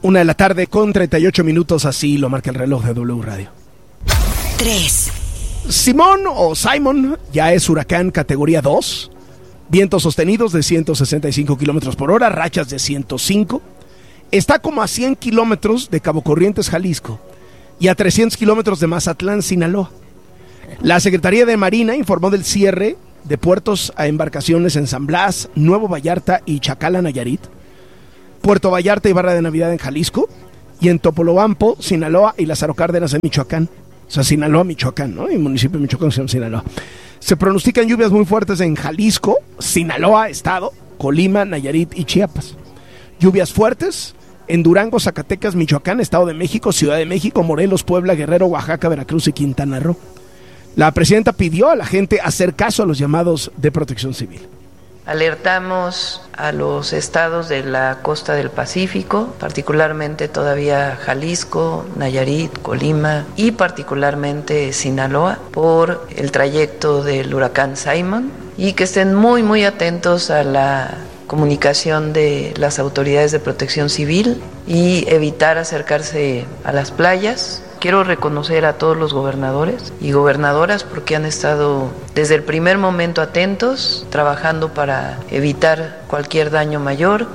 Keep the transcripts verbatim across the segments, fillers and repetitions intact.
Una de la tarde con treinta y ocho minutos, así lo marca el reloj de W Radio. tres. Simón o Simon ya es huracán categoría dos. Vientos sostenidos de ciento sesenta y cinco kilómetros por hora, rachas de ciento cinco. Está como a cien kilómetros de Cabo Corrientes, Jalisco, y a trescientos kilómetros de Mazatlán, Sinaloa. La Secretaría de Marina informó del cierre de puertos a embarcaciones en San Blas, Nuevo Vallarta y Chacala, Nayarit, Puerto Vallarta y Barra de Navidad en Jalisco, y en Topolobampo, Sinaloa y Lázaro Cárdenas en Michoacán. O sea, Sinaloa, Michoacán, ¿no? Y municipio de Michoacán se llama Sinaloa. Se pronostican lluvias muy fuertes en Jalisco, Sinaloa, Estado, Colima, Nayarit y Chiapas. Lluvias fuertes en Durango, Zacatecas, Michoacán, Estado de México, Ciudad de México, Morelos, Puebla, Guerrero, Oaxaca, Veracruz y Quintana Roo. La presidenta pidió a la gente hacer caso a los llamados de Protección Civil. Alertamos a los estados de la costa del Pacífico, particularmente todavía Jalisco, Nayarit, Colima y particularmente Sinaloa, por el trayecto del huracán Simon, y que estén muy muy atentos a la comunicación de las autoridades de Protección Civil y evitar acercarse a las playas. Quiero reconocer a todos los gobernadores y gobernadoras porque han estado desde el primer momento atentos, trabajando para evitar cualquier daño mayor.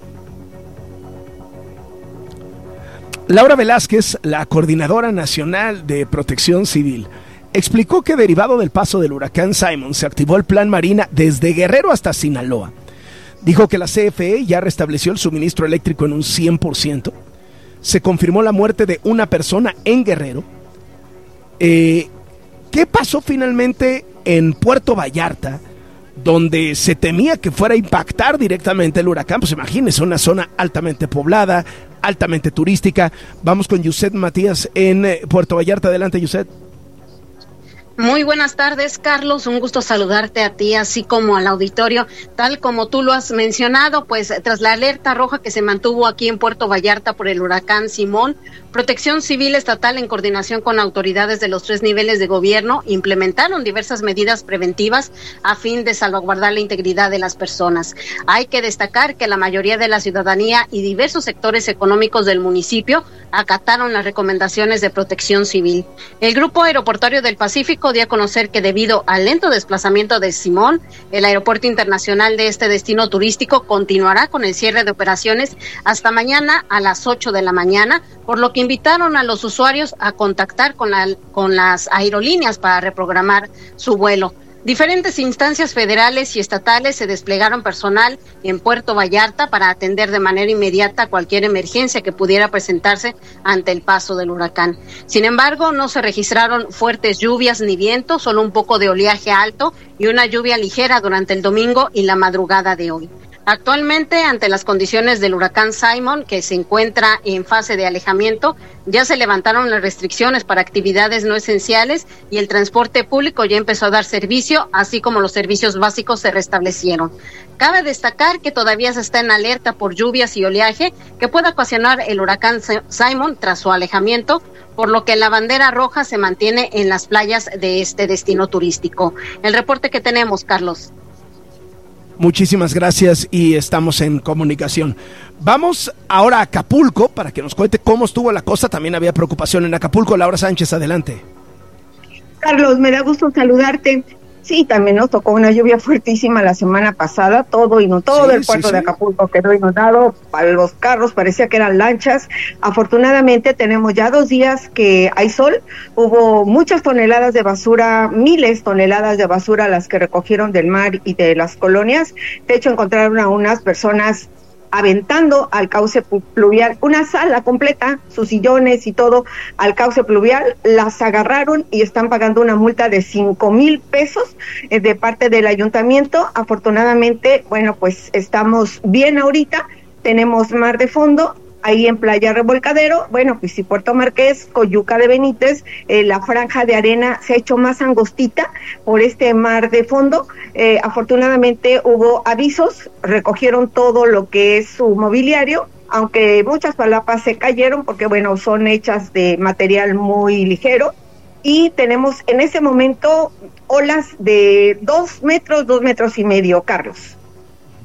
Laura Velázquez, la coordinadora nacional de Protección Civil, explicó que derivado del paso del huracán Simon se activó el Plan Marina desde Guerrero hasta Sinaloa. Dijo que la C F E ya restableció el suministro eléctrico en un cien por ciento. Se confirmó la muerte de una persona en Guerrero. Eh, ¿Qué pasó finalmente en Puerto Vallarta, donde se temía que fuera a impactar directamente el huracán? Pues imagínense, una zona altamente poblada, altamente turística. Vamos con Yuset Matías en eh, Puerto Vallarta. Adelante, Yuset. Muy buenas tardes, Carlos, un gusto saludarte a ti, así como al auditorio. Tal como tú lo has mencionado, pues tras la alerta roja que se mantuvo aquí en Puerto Vallarta por el huracán Simón, Protección Civil Estatal, en coordinación con autoridades de los tres niveles de gobierno, implementaron diversas medidas preventivas a fin de salvaguardar la integridad de las personas. Hay que destacar que la mayoría de la ciudadanía y diversos sectores económicos del municipio acataron las recomendaciones de Protección Civil. El Grupo Aeroportuario del Pacífico dio a conocer que debido al lento desplazamiento de Simón, el aeropuerto internacional de este destino turístico continuará con el cierre de operaciones hasta mañana a las ocho de la mañana, por lo que invitaron a los usuarios a contactar con, la, con las aerolíneas para reprogramar su vuelo. Diferentes instancias federales y estatales se desplegaron personal en Puerto Vallarta para atender de manera inmediata cualquier emergencia que pudiera presentarse ante el paso del huracán. Sin embargo, no se registraron fuertes lluvias ni viento, solo un poco de oleaje alto y una lluvia ligera durante el domingo y la madrugada de hoy. Actualmente, ante las condiciones del huracán Simon, que se encuentra en fase de alejamiento, ya se levantaron las restricciones para actividades no esenciales y el transporte público ya empezó a dar servicio, así como los servicios básicos se restablecieron. Cabe destacar que todavía se está en alerta por lluvias y oleaje que pueda ocasionar el huracán Simon tras su alejamiento, por lo que la bandera roja se mantiene en las playas de este destino turístico. El reporte que tenemos, Carlos. Muchísimas gracias y estamos en comunicación. Vamos ahora a Acapulco para que nos cuente cómo estuvo la cosa. También había preocupación en Acapulco. Laura Sánchez, adelante. Carlos, me da gusto saludarte. Sí, también nos tocó una lluvia fuertísima la semana pasada, todo y no todo sí, el puerto sí, sí. de Acapulco quedó inundado, para los carros parecía que eran lanchas. Afortunadamente tenemos ya dos días que hay sol, hubo muchas toneladas de basura, miles toneladas de basura las que recogieron del mar y de las colonias. De hecho, encontraron a unas personas aventando al cauce pluvial, una sala completa, sus sillones y todo al cauce pluvial, las agarraron y están pagando una multa de cinco mil pesos eh, de parte del ayuntamiento. Afortunadamente, bueno, pues estamos bien ahorita, tenemos mar de fondo, ahí en Playa Revolcadero, bueno, pues si Puerto Marqués, Coyuca de Benítez, eh, la franja de arena se ha hecho más angostita por este mar de fondo. Eh, afortunadamente hubo avisos, recogieron todo lo que es su mobiliario, aunque muchas palapas se cayeron porque, bueno, son hechas de material muy ligero. Y tenemos en ese momento olas de dos metros, dos metros y medio, Carlos.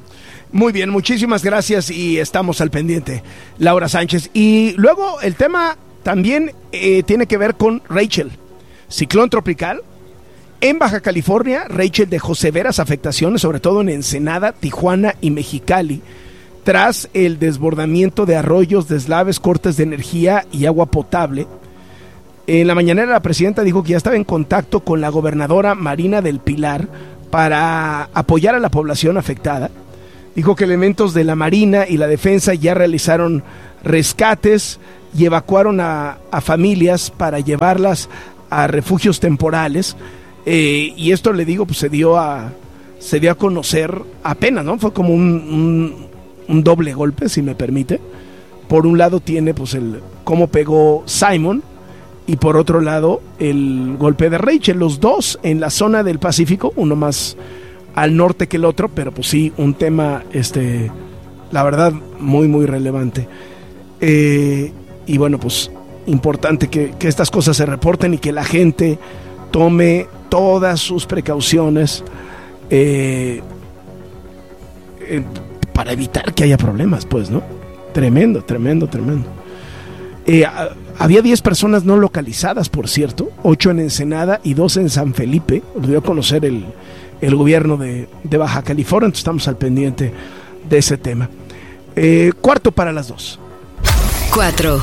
Muy bien, muchísimas gracias y estamos al pendiente, Laura Sánchez. Y luego el tema también eh, tiene que ver con Rachel, ciclón tropical. En Baja California, Rachel dejó severas afectaciones, sobre todo en Ensenada, Tijuana y Mexicali, tras el desbordamiento de arroyos, deslaves, cortes de energía y agua potable. En la mañanera la presidenta dijo que ya estaba en contacto con la gobernadora Marina del Pilar para apoyar a la población afectada. Dijo que elementos de la Marina y la Defensa ya realizaron rescates y evacuaron a, a familias para llevarlas a refugios temporales. Eh, y esto, le digo, pues se dio a se dio a conocer apenas, ¿no? Fue como un, un, un doble golpe, si me permite. Por un lado tiene pues el cómo pegó Simon y por otro lado el golpe de Rachel. Los dos en la zona del Pacífico, uno más al norte que el otro, pero pues sí, un tema, este, la verdad, muy, muy relevante. Eh, y bueno, pues importante que, que estas cosas se reporten y que la gente tome todas sus precauciones eh, eh, para evitar que haya problemas, pues, ¿no? Tremendo, tremendo, tremendo. Eh, a, había diez personas no localizadas, por cierto, ocho en Ensenada y dos en San Felipe. Lo dio a conocer el, el gobierno de, de Baja California, entonces estamos al pendiente de ese tema. Eh, cuarto para las dos. Cuatro.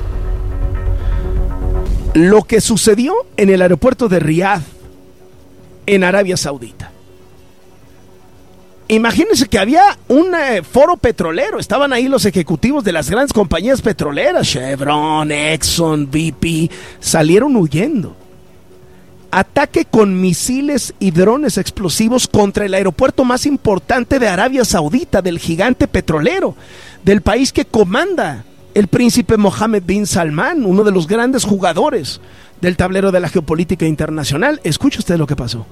Lo que sucedió en el aeropuerto de Riad, en Arabia Saudita. Imagínense que había un eh, foro petrolero, estaban ahí los ejecutivos de las grandes compañías petroleras, Chevron, Exxon, B P, salieron huyendo. Ataque con misiles y drones explosivos contra el aeropuerto más importante de Arabia Saudita, del gigante petrolero, del país que comanda el príncipe Mohammed bin Salman, uno de los grandes jugadores del tablero de la geopolítica internacional. Escuche usted lo que pasó.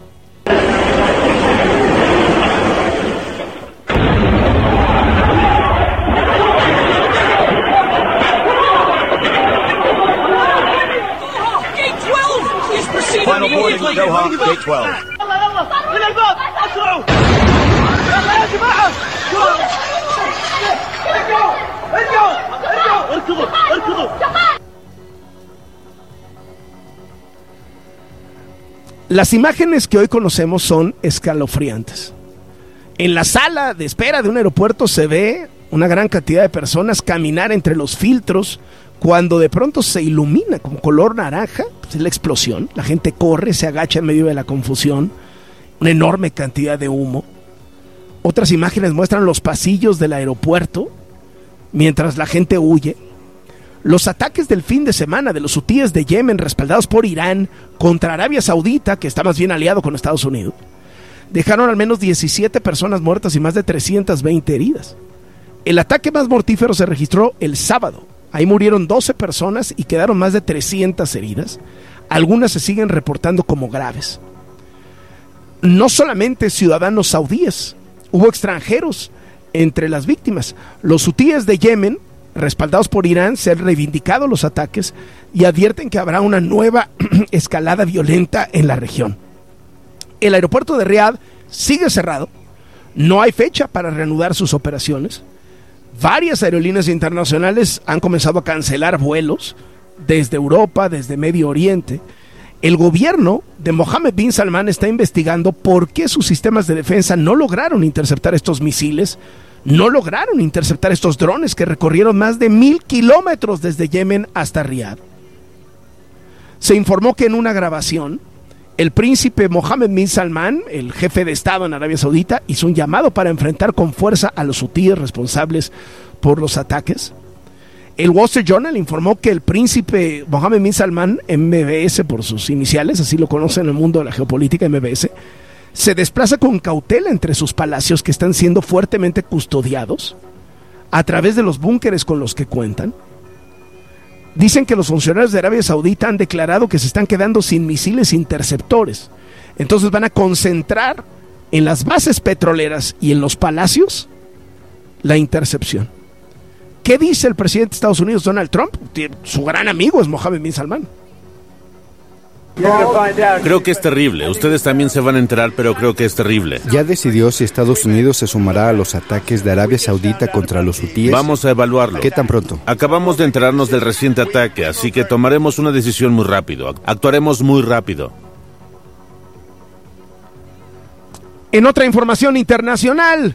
Final boarding, Doha, gate twelve. Las imágenes que hoy conocemos son escalofriantes. En la sala de espera de un aeropuerto se ve una gran cantidad de personas caminar entre los filtros cuando de pronto se ilumina con color naranja, pues es la explosión. La gente corre, se agacha en medio de la confusión, una enorme cantidad de humo. Otras imágenes muestran los pasillos del aeropuerto mientras la gente huye. Los ataques del fin de semana de los hutíes de Yemen, respaldados por Irán, contra Arabia Saudita, que está más bien aliado con Estados Unidos, dejaron al menos diecisiete personas muertas y más de trescientas veinte heridas. El ataque más mortífero se registró el sábado. Ahí murieron doce personas y quedaron más de trescientas heridas. Algunas se siguen reportando como graves. No solamente ciudadanos saudíes, hubo extranjeros entre las víctimas. Los hutíes de Yemen, respaldados por Irán, se han reivindicado los ataques y advierten que habrá una nueva escalada violenta en la región. El aeropuerto de Riad sigue cerrado, no hay fecha para reanudar sus operaciones. Varias aerolíneas internacionales han comenzado a cancelar vuelos desde Europa, desde Medio Oriente. El gobierno de Mohammed bin Salman está investigando por qué sus sistemas de defensa no lograron interceptar estos misiles, no lograron interceptar estos drones que recorrieron más de mil kilómetros desde Yemen hasta Riad. Se informó que en una grabación, el príncipe Mohammed bin Salman, el jefe de Estado en Arabia Saudita, hizo un llamado para enfrentar con fuerza a los hutíes responsables por los ataques. El Wall Street Journal informó que el príncipe Mohammed bin Salman, M B S por sus iniciales, así lo conocen en el mundo de la geopolítica, M B S, se desplaza con cautela entre sus palacios que están siendo fuertemente custodiados a través de los búnkeres con los que cuentan. Dicen que los funcionarios de Arabia Saudita han declarado que se están quedando sin misiles interceptores. Entonces van a concentrar en las bases petroleras y en los palacios la intercepción. ¿Qué dice el presidente de Estados Unidos, Donald Trump? Su gran amigo es Mohammed bin Salman. Creo que es terrible. Ustedes también se van a enterar, pero creo que es terrible. ¿Ya decidió si Estados Unidos se sumará a los ataques de Arabia Saudita contra los hutíes? Vamos a evaluarlo. ¿Qué tan pronto? Acabamos de enterarnos del reciente ataque, así que tomaremos una decisión muy rápido. Actuaremos muy rápido. En otra información internacional,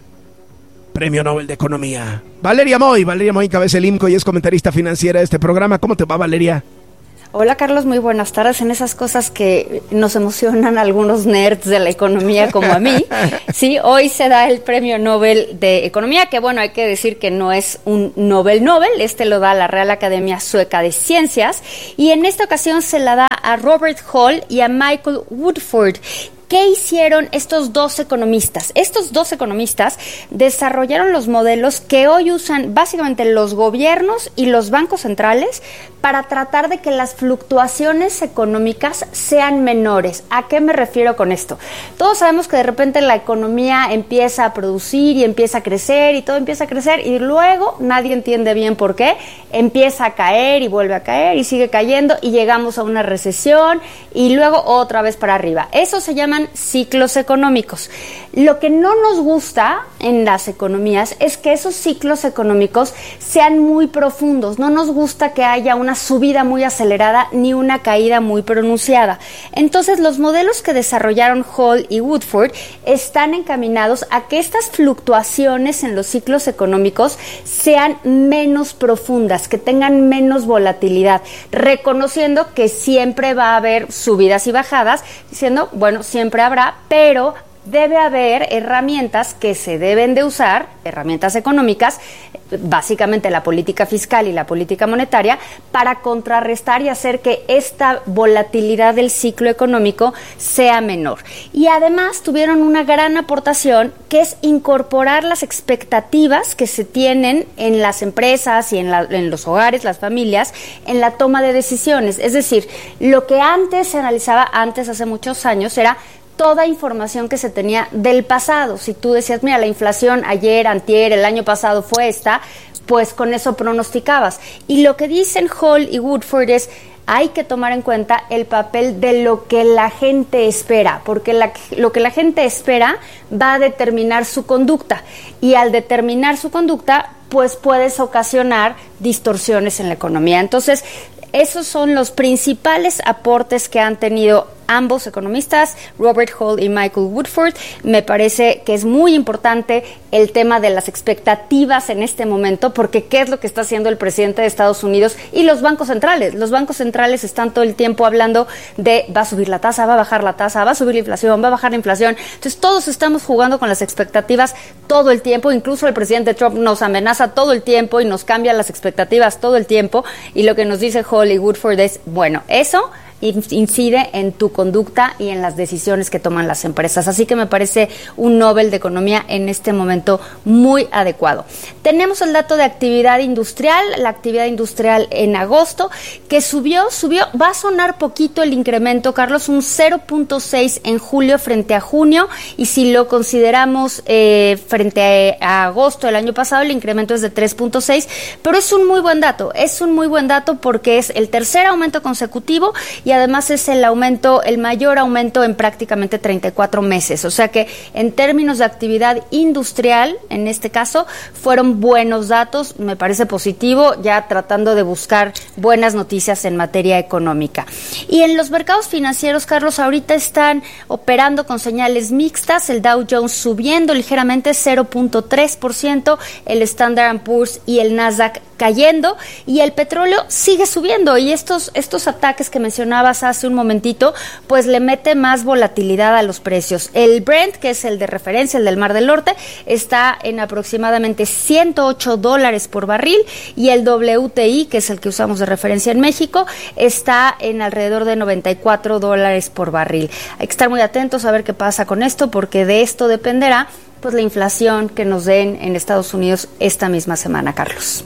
Premio Nobel de Economía. Valeria Moy. Valeria Moy encabeza el I M C O y es comentarista financiera de este programa. ¿Cómo te va, Valeria? Hola, Carlos, muy buenas tardes. En esas cosas que nos emocionan a algunos nerds de la economía como a mí, sí, hoy se da el Premio Nobel de Economía, que bueno, hay que decir que no es un Nobel Nobel, este lo da la Real Academia Sueca de Ciencias, y en esta ocasión se la da a Robert Hall y a Michael Woodford. ¿Qué hicieron estos dos economistas? Estos dos economistas desarrollaron los modelos que hoy usan básicamente los gobiernos y los bancos centrales para tratar de que las fluctuaciones económicas sean menores. ¿A qué me refiero con esto? Todos sabemos que de repente la economía empieza a producir y empieza a crecer y todo empieza a crecer y luego nadie entiende bien por qué, empieza a caer y vuelve a caer y sigue cayendo y llegamos a una recesión y luego otra vez para arriba. Eso se llaman ciclos económicos. Lo que no nos gusta en las economías es que esos ciclos económicos sean muy profundos. No nos gusta que haya una subida muy acelerada ni una caída muy pronunciada. Entonces, los modelos que desarrollaron Hall y Woodford están encaminados a que estas fluctuaciones en los ciclos económicos sean menos profundas, que tengan menos volatilidad, reconociendo que siempre va a haber subidas y bajadas, diciendo, bueno, siempre habrá, pero debe haber herramientas que se deben de usar, herramientas económicas, básicamente la política fiscal y la política monetaria, para contrarrestar y hacer que esta volatilidad del ciclo económico sea menor. Y además tuvieron una gran aportación, que es incorporar las expectativas que se tienen en las empresas y en, la, en los hogares, las familias, en la toma de decisiones. Es decir, lo que antes se analizaba, antes hace muchos años, era toda información que se tenía del pasado. Si tú decías, mira, la inflación ayer, antier, el año pasado fue esta, pues con eso pronosticabas. Y lo que dicen Hall y Woodford es, hay que tomar en cuenta el papel de lo que la gente espera, porque la, lo que la gente espera va a determinar su conducta, y al determinar su conducta, pues puedes ocasionar distorsiones en la economía. Entonces, esos son los principales aportes que han tenido ambos economistas, Robert Hall y Michael Woodford. Me parece que es muy importante el tema de las expectativas en este momento, porque ¿qué es lo que está haciendo el presidente de Estados Unidos y los bancos centrales? Los bancos centrales están todo el tiempo hablando de va a subir la tasa, va a bajar la tasa, va a subir la inflación, va a bajar la inflación. Entonces todos estamos jugando con las expectativas todo el tiempo. Incluso el presidente Trump nos amenaza todo el tiempo y nos cambia las expectativas todo el tiempo. Y lo que nos dice Hall y Woodford es, bueno, eso incide en tu conducta y en las decisiones que toman las empresas. Así que me parece un Nobel de Economía en este momento muy adecuado. Tenemos el dato de actividad industrial, la actividad industrial en agosto, que subió, subió, va a sonar poquito el incremento, Carlos, un cero punto seis en julio frente a junio, y si lo consideramos eh, frente a, a agosto del año pasado, el incremento es de tres punto seis, pero es un muy buen dato, es un muy buen dato porque es el tercer aumento consecutivo y además es el aumento, el mayor aumento en prácticamente treinta y cuatro meses. O sea que en términos de actividad industrial, en este caso, fueron buenos datos, me parece positivo, ya tratando de buscar buenas noticias en materia económica. Y en los mercados financieros, Carlos, ahorita están operando con señales mixtas, el Dow Jones subiendo ligeramente cero punto tres por ciento, el Standard and Poor's y el Nasdaq cayendo, y el petróleo sigue subiendo, y estos, estos ataques que mencionabas hace un momentito, pues le mete más volatilidad a los precios. El Brent, que es el de referencia, el del Mar del Norte, está en aproximadamente ciento ocho dólares por barril, y el W T I, que es el que usamos de referencia en México, está en alrededor de noventa y cuatro dólares por barril. Hay que estar muy atentos a ver qué pasa con esto, porque de esto dependerá pues la inflación que nos den en Estados Unidos esta misma semana, Carlos.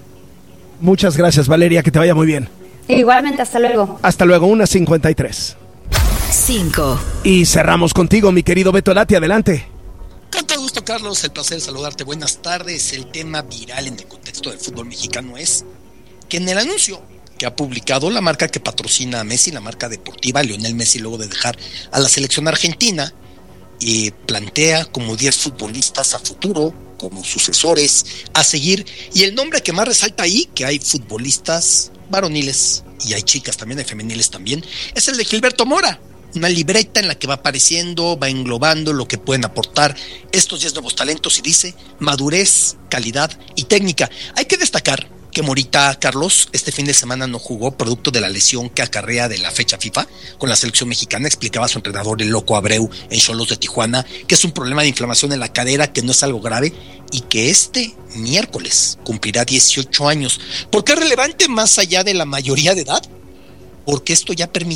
Muchas gracias, Valeria, que te vaya muy bien. Igualmente, hasta luego. Hasta luego, una cincuenta y tres. cinco. Y cerramos contigo, mi querido Beto Lati, adelante. Con todo gusto, Carlos, el placer de saludarte. Buenas tardes. El tema viral en el contexto del fútbol mexicano es que en el anuncio que ha publicado la marca que patrocina a Messi, la marca deportiva, Lionel Messi, luego de dejar a la selección argentina, y plantea como diez futbolistas a futuro, como sucesores a seguir, y el nombre que más resalta ahí, que hay futbolistas varoniles, y hay chicas también, hay femeniles también, es el de Gilberto Mora, una libreta en la que va apareciendo, va englobando lo que pueden aportar estos diez nuevos talentos, y dice madurez, calidad y técnica. Hay que destacar que Morita, Carlos, este fin de semana no jugó producto de la lesión que acarrea de la fecha FIFA con la selección mexicana. Explicaba su entrenador, el Loco Abreu, en Xolos de Tijuana, que es un problema de inflamación en la cadera, que no es algo grave, y que este miércoles cumplirá dieciocho años. ¿Por qué es relevante más allá de la mayoría de edad? Porque esto ya permite